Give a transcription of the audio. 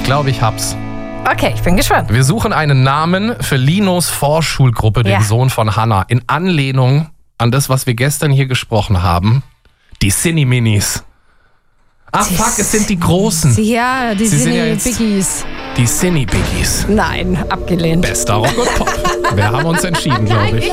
Ich glaube, ich hab's. Okay, ich bin gespannt. Wir suchen einen Namen für Linos Vorschulgruppe, den Sohn von Hannah. In Anlehnung an das, was wir gestern hier gesprochen haben. Die Cine-Minis. Fuck, es sind die Großen. Ja, die Cine-Biggies. Die Cine-Biggies. Nein, abgelehnt. Bester Rock und Pop. Wir haben uns entschieden, glaube ich.